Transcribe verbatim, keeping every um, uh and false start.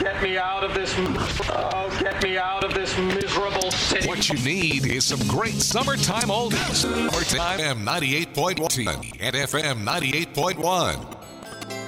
get me out of this. Oh, get me out of this miserable city. What you need is some great summertime oldies. F M ninety-eight point one and F M ninety-eight point one.